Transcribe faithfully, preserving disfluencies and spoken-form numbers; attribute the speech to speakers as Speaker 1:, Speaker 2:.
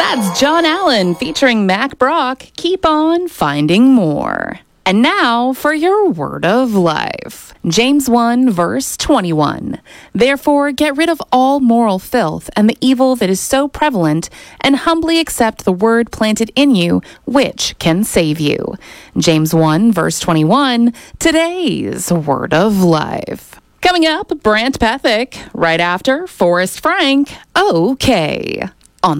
Speaker 1: That's John Allen featuring Mac Brock. Keep on finding more. And now for your word of life. James one, verse twenty-one. Therefore, get rid of all moral filth and the evil that is so prevalent, and humbly accept the word planted in you, which can save you. James one, verse twenty-one, today's word of life. Coming up, Brant Pethick. Right after, Forrest Frank. Okay.